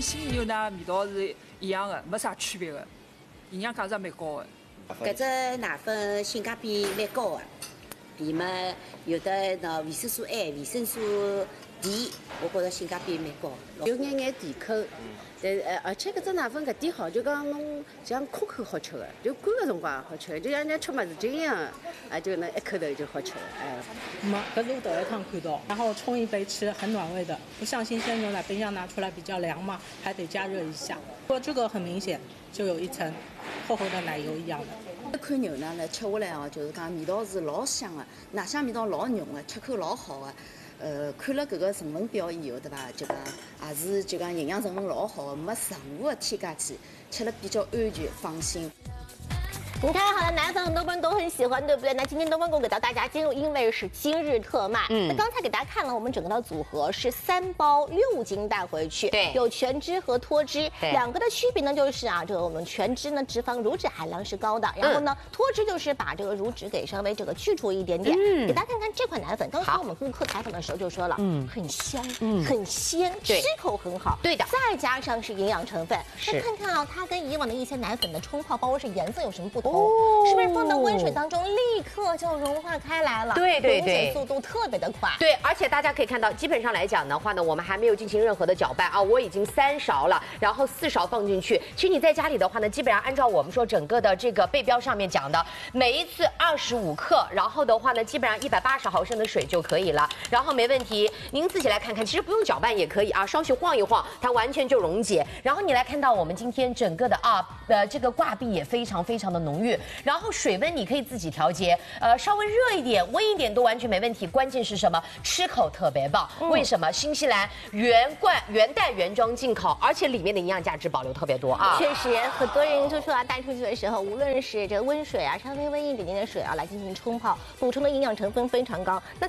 鲜牛奶味道是一样的，没啥区别的，营养价值也蛮高的。 搿只奶粉性价比蛮高的，里面有的那维生素 A、维生素 D， 我觉着性价比蛮高，有眼眼甜口。而且搿只奶粉搿点好，就讲侬像空口好吃的，就干个辰光也好吃，就像人家吃么子精一样的，就能一口头就好吃了， 搿是我头一趟看到，然后冲一杯吃，很暖胃的，不像新鲜牛奶冰箱拿出来比较凉嘛，还得加热一下。不过这个很明显，就有一层厚厚的奶油一样的。 这款牛奶呢，吃下来哦，就是讲味道是老香的，奶香味道老浓的，吃口老好的。看了搿个成分表以后，对伐？就讲也是就讲营养成分老好的，没任何的添加剂，吃了比较安全放心。 你看好了，奶粉很多人都很喜欢，对不对？那今天东方给我给到大家进入，因为是今日特卖。那刚才给大家看了我们整个的组合是3包6斤带回去， 对， 有全脂和脱脂，两个的区别呢就是啊，这个我们全脂呢脂肪乳脂含量是高的，然后呢脱脂就是把这个乳脂给稍微这个去除一点点。给大家看看这款奶粉，刚才我们顾客采访的时候就说了，很香，很鲜，吃口很好， 对的， 再加上是营养成分。那看看啊，它跟以往的一些奶粉的冲泡，包括是颜色有什么不同？是不是放到温水当中立刻就融化开来了？ 对对对， 溶解速度特别的快。 对，而且大家可以看到，基本上来讲的话呢，我们还没有进行任何的搅拌啊，我已经3勺了，然后4勺放进去。其实你在家里的话呢，基本上按照我们说整个的这个背标上面讲的，每一次25克，然后的话呢，基本上180毫升的水就可以了，然后没问题。您自己来看看，其实不用搅拌也可以啊，稍许晃一晃，它完全就溶解。然后你来看到我们今天整个的这个挂壁也非常非常的浓郁。然后水温你可以自己调节，稍微热一点、温一点都完全没问题。关键是什么？吃口特别棒。为什么？新西兰原袋原装进口，而且里面的营养价值保留特别多啊。 确实，很多人就说啊，带出去的时候，无论是这个温水啊，稍微温一点点的水啊，来进行冲泡，补充的营养成分非常高。那